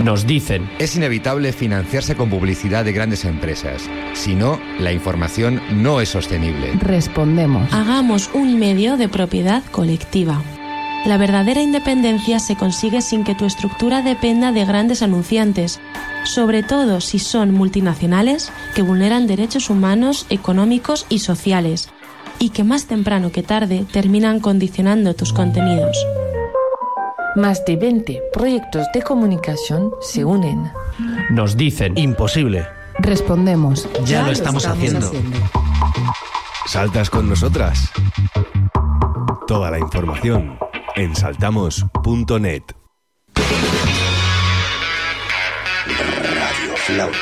Nos dicen. Es inevitable financiarse con publicidad de grandes empresas. Si no, la información no es sostenible. Respondemos. Hagamos un medio de propiedad colectiva. La verdadera independencia se consigue sin que tu estructura dependa de grandes anunciantes, sobre todo si son multinacionales que vulneran derechos humanos, económicos y sociales, y que más temprano que tarde terminan condicionando tus contenidos. Más de 20 proyectos de comunicación se unen. Nos dicen. Imposible. Respondemos. Ya lo estamos haciendo. ¿Saltas con nosotras? Toda la información en saltamos.net. Radio Flautas.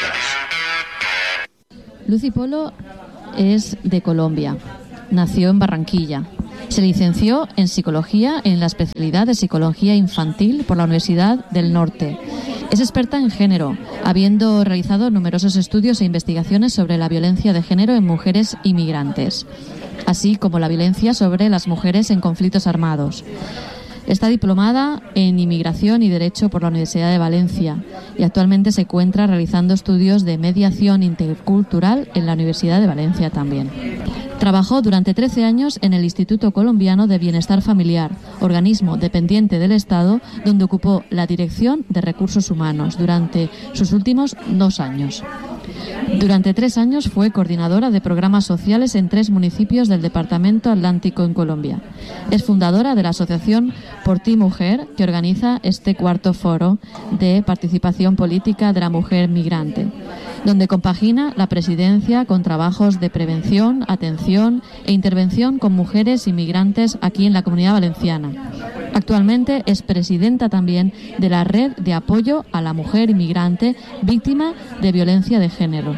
Lucy Polo es de Colombia. Nació en Barranquilla. Se licenció en Psicología en la especialidad de Psicología Infantil por la Universidad del Norte. Es experta en género, habiendo realizado numerosos estudios e investigaciones sobre la violencia de género en mujeres inmigrantes, así como la violencia sobre las mujeres en conflictos armados. Está diplomada en Inmigración y Derecho por la Universidad de Valencia y actualmente se encuentra realizando estudios de mediación intercultural en la Universidad de Valencia también. Trabajó durante 13 años en el Instituto Colombiano de Bienestar Familiar, organismo dependiente del Estado, donde ocupó la dirección de recursos humanos durante sus últimos 2 años. Durante 3 años fue coordinadora de programas sociales en 3 municipios del Departamento Atlántico en Colombia. Es fundadora de la asociación Por Ti Mujer, que organiza este 4º foro de participación política de la mujer migrante, donde compagina la presidencia con trabajos de prevención, atención e intervención con mujeres inmigrantes aquí en la Comunidad Valenciana. Actualmente es presidenta también de la Red de Apoyo a la Mujer Inmigrante Víctima de Violencia de Género.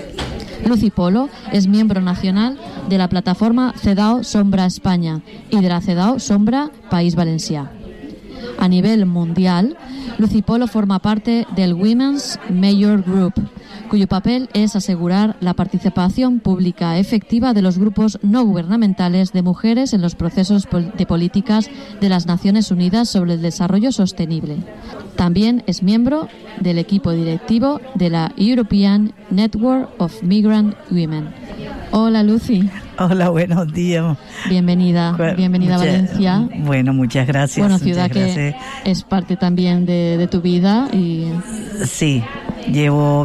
Lucy Polo es miembro nacional de la plataforma CEDAW Sombra España y de la CEDAW Sombra País Valencià. A nivel mundial, Lucy Polo forma parte del Women's Major Group, cuyo papel es asegurar la participación pública efectiva de los grupos no gubernamentales de mujeres en los procesos de políticas de las Naciones Unidas sobre el desarrollo sostenible. También es miembro del equipo directivo de la European Network of Migrant Women. Hola, Lucy. Hola, buenos días. Bienvenida a Valencia. Bueno, muchas gracias. Bueno, ciudad que es parte también de tu vida. Sí, llevo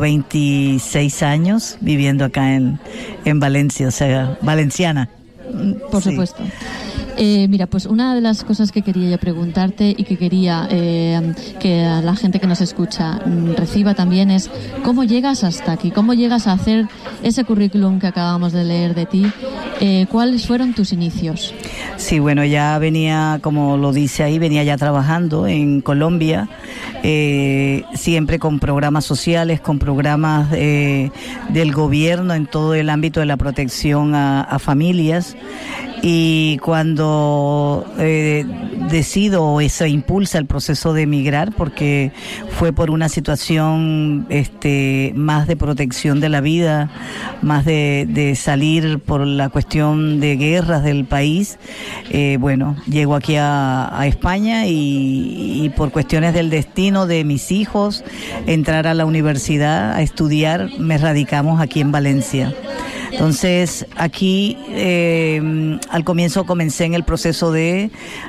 26 años viviendo acá en Valencia, o sea, valenciana. Por supuesto. Mira, pues una de las cosas que quería yo preguntarte y que quería que a la gente que nos escucha reciba también es ¿cómo llegas hasta aquí? ¿Cómo llegas a hacer ese currículum que acabamos de leer de ti? ¿Cuáles fueron tus inicios? Sí, bueno, ya venía, como lo dice ahí, venía ya trabajando en Colombia, siempre con programas sociales, con programas del gobierno en todo el ámbito de la protección a familias. Y cuando decido o se impulsa el proceso de emigrar, porque fue por una situación más de protección de la vida, más de salir por la cuestión de guerras del país, bueno, llego aquí a España y por cuestiones del destino de mis hijos, entrar a la universidad a estudiar, me radicamos aquí en Valencia. Entonces, aquí al comienzo comencé en el proceso de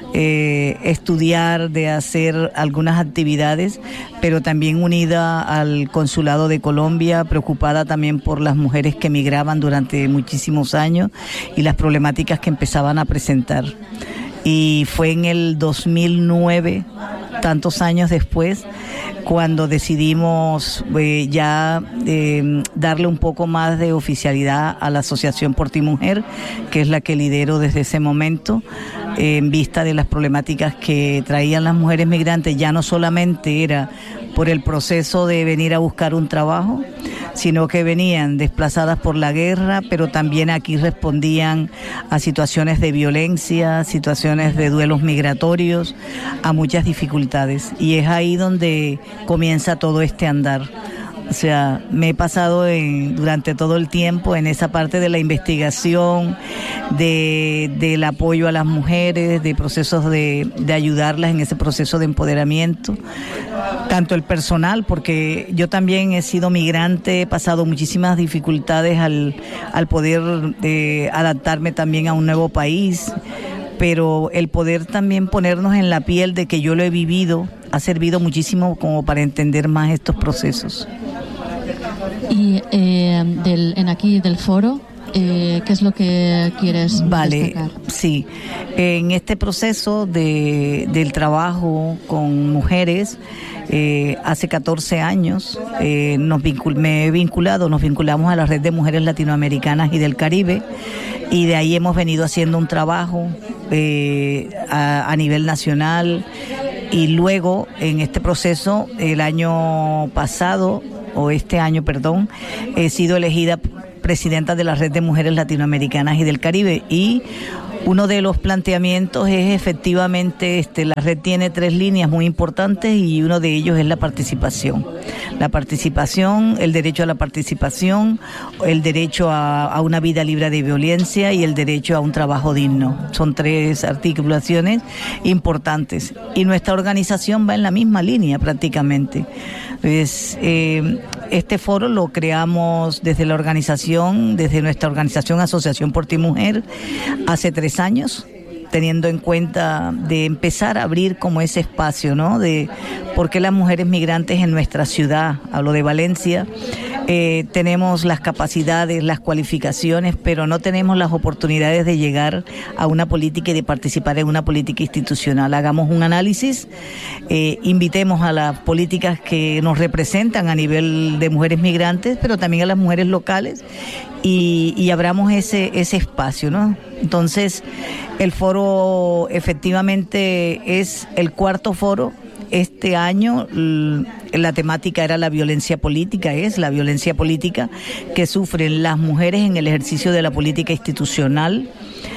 estudiar, de hacer algunas actividades, pero también unida al Consulado de Colombia, preocupada también por las mujeres que emigraban durante muchísimos años y las problemáticas que empezaban a presentar. Y fue en el 2009, tantos años después, cuando decidimos darle un poco más de oficialidad a la Asociación Por Ti Mujer, que es la que lidero desde ese momento, en vista de las problemáticas que traían las mujeres migrantes. Ya no solamente era por el proceso de venir a buscar un trabajo, sino que venían desplazadas por la guerra, pero también aquí respondían a situaciones de violencia, situaciones de duelos migratorios, a muchas dificultades. Y es ahí donde comienza todo este andar, O sea, me he pasado durante todo el tiempo en esa parte de la investigación, del apoyo a las mujeres, de procesos de ayudarlas en ese proceso de empoderamiento, tanto el personal, porque yo también he sido migrante, he pasado muchísimas dificultades al poder adaptarme también a un nuevo país, pero el poder también ponernos en la piel de que yo lo he vivido ha servido muchísimo como para entender más estos procesos. Y aquí del foro, ¿qué es lo que quieres destacar? Sí, en este proceso del trabajo con mujeres, hace 14 años nos vinculamos a la Red de Mujeres Latinoamericanas y del Caribe, y de ahí hemos venido haciendo un trabajo a nivel nacional, y luego en este proceso el año pasado, he sido elegida presidenta de la Red de Mujeres Latinoamericanas y del Caribe, y uno de los planteamientos es efectivamente la red tiene 3 líneas muy importantes, y uno de ellos es la participación. La participación, el derecho a la participación, el derecho a una vida libre de violencia y el derecho a un trabajo digno. Son 3 articulaciones importantes, y nuestra organización va en la misma línea prácticamente. Pues, este foro lo creamos desde nuestra organización Asociación Por Ti Mujer, hace 3 años, teniendo en cuenta de empezar a abrir como ese espacio, ¿no? De por qué las mujeres migrantes en nuestra ciudad, hablo de Valencia, tenemos las capacidades, las cualificaciones, pero no tenemos las oportunidades de llegar a una política y de participar en una política institucional. Hagamos un análisis, invitemos a las políticas que nos representan a nivel de mujeres migrantes, pero también a las mujeres locales, y abramos ese espacio, ¿no? Entonces, el foro efectivamente es el 4º foro. Este año la temática era la violencia política que sufren las mujeres en el ejercicio de la política institucional.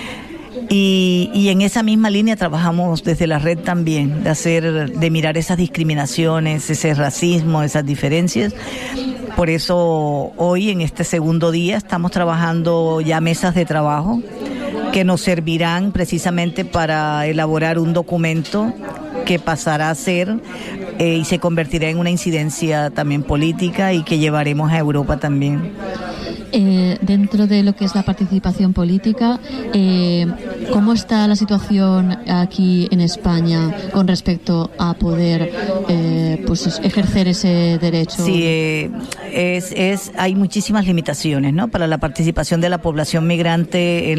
Y en esa misma línea trabajamos desde la red también, de mirar esas discriminaciones, ese racismo, esas diferencias. Por eso hoy, en este segundo día, estamos trabajando ya mesas de trabajo que nos servirán precisamente para elaborar un documento que pasará a ser y se convertirá en una incidencia también política, y que llevaremos a Europa también. Dentro de lo que es la participación política, ¿cómo está la situación aquí en España con respecto a poder ejercer ese derecho? Sí, hay muchísimas limitaciones, ¿no?, para la participación de la población migrante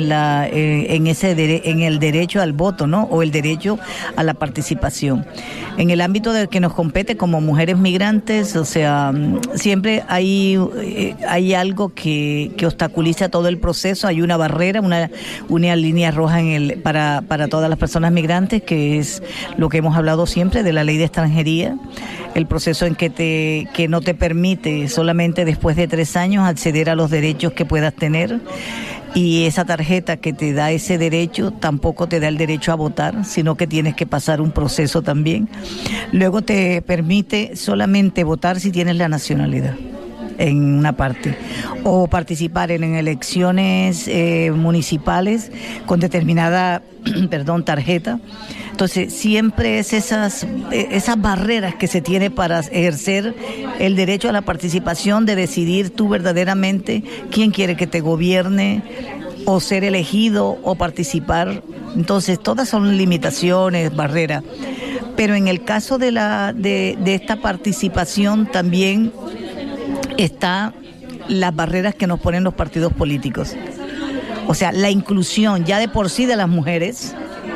en el derecho al voto, ¿no?, o el derecho a la participación. En el ámbito del que nos compete como mujeres migrantes, o sea, siempre hay algo que obstaculiza todo el proceso. Hay una barrera, una línea roja para todas las personas migrantes, que es lo que hemos hablado siempre de la ley de extranjería, el proceso en que no te permite solamente después de 3 años acceder a los derechos que puedas tener. Y esa tarjeta que te da ese derecho tampoco te da el derecho a votar, sino que tienes que pasar un proceso también. Luego te permite solamente votar si tienes la nacionalidad, en una parte, o participar en elecciones municipales con determinada tarjeta. Entonces, siempre es esas barreras que se tiene para ejercer el derecho a la participación, de decidir tú verdaderamente quién quiere que te gobierne, o ser elegido, o participar. Entonces, todas son limitaciones, barreras. Pero en el caso de esta participación también está las barreras que nos ponen los partidos políticos. O sea, la inclusión ya de por sí de las mujeres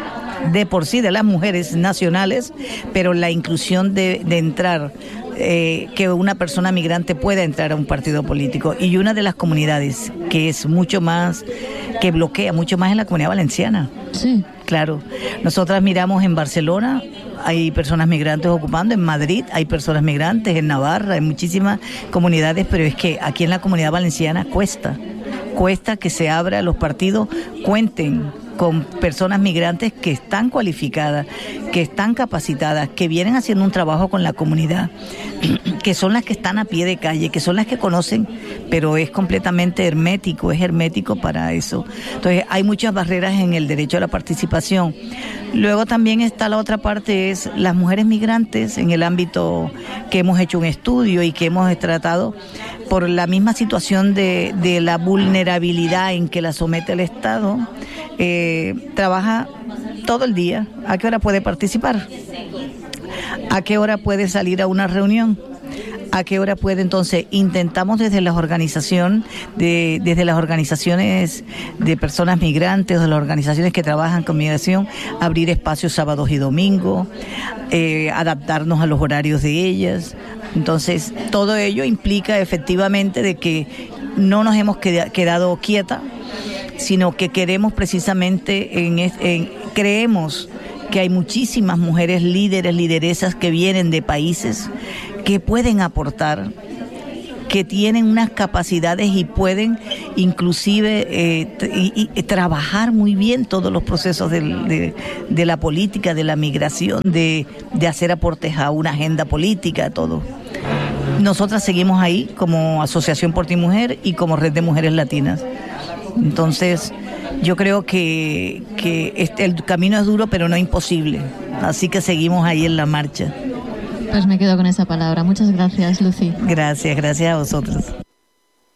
nacionales, pero la inclusión de entrar, que una persona migrante pueda entrar a un partido político. Y una de las comunidades que es mucho más, que bloquea mucho más, es la Comunidad Valenciana. Sí. Claro. Nosotras miramos en Barcelona, hay personas migrantes ocupando, en Madrid hay personas migrantes, en Navarra hay muchísimas comunidades, pero es que aquí en la Comunidad Valenciana cuesta que se abra, los partidos cuenten con personas migrantes que están cualificadas, que están capacitadas, que vienen haciendo un trabajo con la comunidad, que son las que están a pie de calle, que son las que conocen, pero es completamente hermético, es hermético para eso. Entonces hay muchas barreras en el derecho a la participación. Luego también está la otra parte, es las mujeres migrantes en el ámbito que hemos hecho un estudio y que hemos tratado por la misma situación de la vulnerabilidad en que la somete el Estado. Trabaja todo el día. ¿A qué hora puede participar? ¿A qué hora puede salir a una reunión? ¿A qué hora puede? Entonces intentamos desde las organizaciones de personas migrantes, de las organizaciones que trabajan con migración, abrir espacios sábados y domingos, adaptarnos a los horarios de ellas. Entonces todo ello implica efectivamente de que no nos hemos quedado quieta, sino que queremos precisamente, creemos que hay muchísimas mujeres líderes, lideresas que vienen de países que pueden aportar, que tienen unas capacidades y pueden inclusive trabajar muy bien todos los procesos de la política, de la migración, de hacer aportes a una agenda política, todo. Nosotras seguimos ahí como Asociación Por Ti Mujer y como Red de Mujeres Latinas. Entonces, yo creo que el camino es duro, pero no imposible. Así que seguimos ahí en la marcha. Pues me quedo con esa palabra. Muchas gracias, Lucy. Gracias a vosotros.